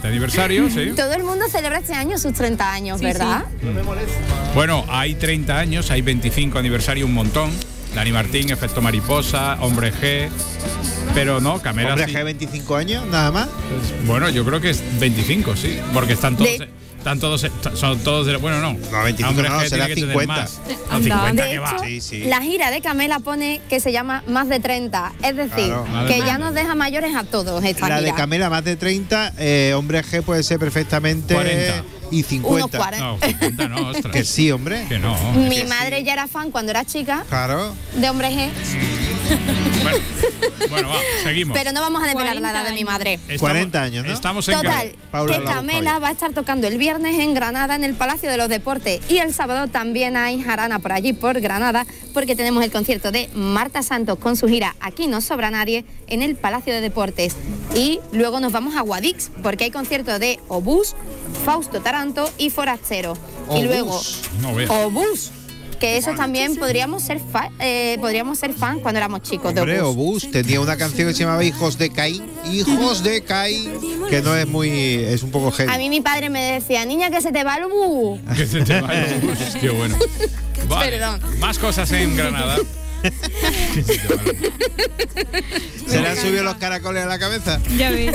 20 aniversario, sí. Todo el mundo celebra este año sus 30 años, sí, ¿verdad? Sí. Bueno, hay 30 años, hay 25 aniversario, un montón. Dani Martín, Efecto Mariposa, Hombre G. Pero no, Camela. ¿Hombre sí. G 25 años, nada más? Pues, bueno, yo creo que es 25, sí. Porque están todos. Son todos. Bueno, no. No, 25 Hombre no, G será tiene que 50. tener más. No, 50 de que hecho, va. Sí. la gira de Camela pone que se llama Más de 30. Es decir, Claro. que ya nos deja mayores a todos esta La gira. de Camela más de 30, Hombre G puede ser perfectamente 40. Y 50. Unos 40. No, 50 no, ostras. Que sí, hombre. Que no. Mi madre ya era fan cuando era chica Claro. de Hombre G. Bueno, va, seguimos. Pero no vamos a desvelar la edad de mi madre. 40 años, ¿no? Estamos en Total, Paula que la Camela va a estar tocando el viernes en Granada en el Palacio de los Deportes y el sábado también hay jarana por allí, por Granada, porque tenemos el concierto de Marta Santos con su gira Aquí no sobra nadie en el Palacio de Deportes. Y luego nos vamos a Guadix porque hay concierto de Obús, Fausto Taranto y Forastero. Y luego No veo. Obús, que eso también podríamos ser fan cuando éramos chicos. Hombre, de Obús. Obús tenía una canción que se llamaba Hijos de Caín. Hijos de Caín. Que no es muy. Es un poco A heavy. mí mi padre me decía, niña, que se te va el bus. Que se te vaya. Qué bueno. Vale, Perdón. más cosas en Granada. ¿Se le han subido los caracoles a la cabeza? Ya ves.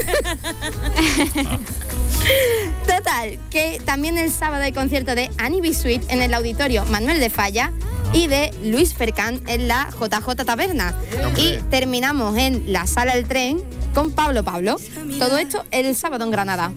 Total, que también el sábado hay concierto de Annie B. Sweet en el Auditorio Manuel de Falla y de Luis Fercán en la JJ Taberna. Hombre. Y terminamos en la Sala El Tren con Pablo. Todo esto el sábado en Granada.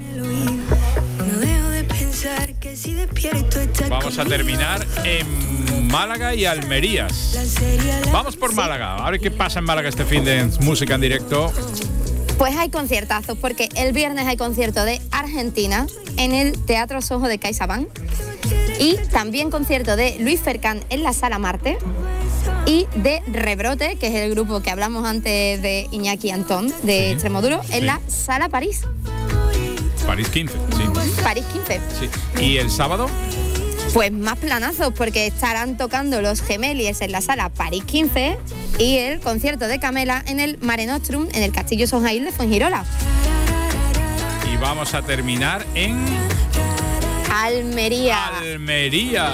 Vamos a terminar en Málaga y Almerías. Vamos por Málaga. A ver qué pasa en Málaga este fin de música en directo. Pues hay conciertazos porque el viernes hay concierto de Argentina en el Teatro Soho de CaixaBank y también concierto de Luis Fercán en la Sala Marte y de Rebrote, que es el grupo que hablamos antes de Iñaki Antón de Extremoduro, en la Sala París. París 15, sí. París 15. Sí. ¿Y el sábado? Pues más planazos porque estarán tocando los Gemelies en la Sala París 15 y el concierto de Camela en el Mare Nostrum en el Castillo Sojail de Fuengirola. Y vamos a terminar en Almería. Almería.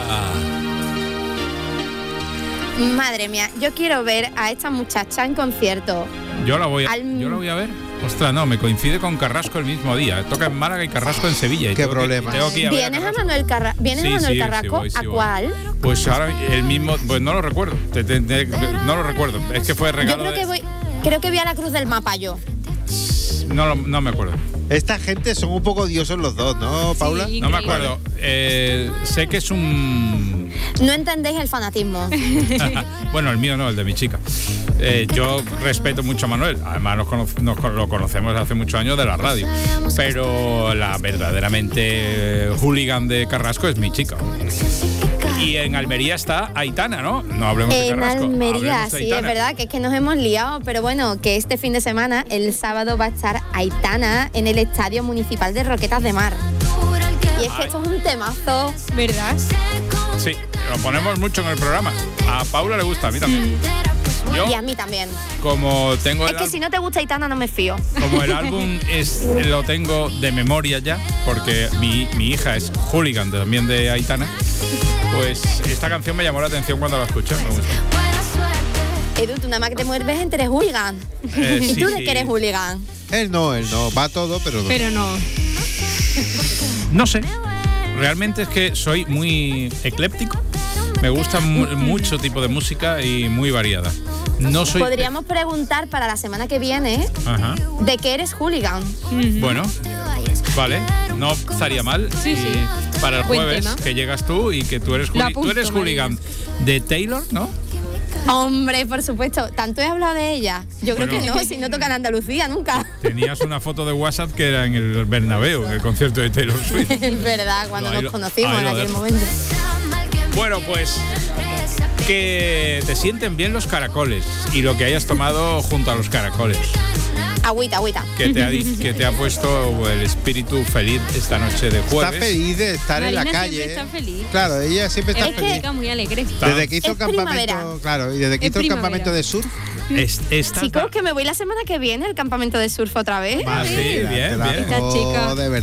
Madre mía, yo quiero ver a esta muchacha en concierto. Yo la voy a ver. Ostras, no, me coincide con Carrasco el mismo día. Toca en Málaga y Carrasco en Sevilla. Qué problema. ¿Vienes a Manuel Carrasco? Voy. ¿A cuál? Pues ahora el mismo, pues no lo recuerdo. No lo recuerdo. Es que fue regalo. Creo que voy a la Cruz del Mapa yo. No me acuerdo. Esta gente son un poco odiosos los dos, ¿no, Paula? No me acuerdo. Sé que es un... No entendéis el fanatismo. Bueno, el mío no, el de mi chica. Yo respeto mucho a Manuel. Además lo conocemos hace muchos años de la radio. Pero la verdaderamente hooligan de Carrasco es mi chica. Y en Almería está Aitana, ¿no? No hablemos de Carrasco. En Almería, hablemos de sí, Aitana. es verdad que es que nos hemos liado, pero bueno, que este fin de semana, el sábado, va a estar Aitana en el Estadio Municipal de Roquetas de Mar. Y es que esto es un temazo, ¿verdad? Sí, lo ponemos mucho en el programa. A Paula le gusta, a mí también. Yo, y a mí también. como tengo Es que si no te gusta Aitana no me fío. Como el álbum lo tengo de memoria ya, porque mi hija es hooligan también de Aitana, pues esta canción me llamó la atención cuando la escuché. Me gustó. Edu, tú nada más que te mueves entre hooligan. ¿Y sí, tú de sí. qué eres hooligan? Él no, va todo, pero no. Pero no. No sé, realmente es que soy muy ecléptico. Me gusta mucho tipo de música y muy variada. No soy... Podríamos preguntar para la semana que viene Ajá. de qué eres hooligan. Bueno, vale, no estaría mal. Sí, Y sí. para el Buen jueves, tema. que llegas tú y que tú eres, Lo apunto, tú eres hooligan de Taylor, ¿no? Hombre, por supuesto. ¿Tanto he hablado de ella? Yo creo Bueno. que no, si no toca en Andalucía nunca. Tenías una foto de WhatsApp que era en el Bernabéu, en el concierto de Taylor Swift. Es verdad, cuando Ahí nos lo- conocimos ahí en lo aquel dejo. momento. Bueno, pues que te sienten bien los caracoles y lo que hayas tomado junto a los caracoles, Agüita. que te ha puesto el espíritu feliz esta noche de Está jueves. feliz de estar en la Marina calle. siempre está feliz. Claro, ella siempre está Es feliz. chica muy alegre. Desde que hizo el Es campamento, primavera. claro, y desde que Es hizo el primavera. campamento de surf. Esta- Chicos, que me voy la semana que viene al campamento de surf otra vez. Ah, sí, bien, Te la bien. Esta chica. de verdad.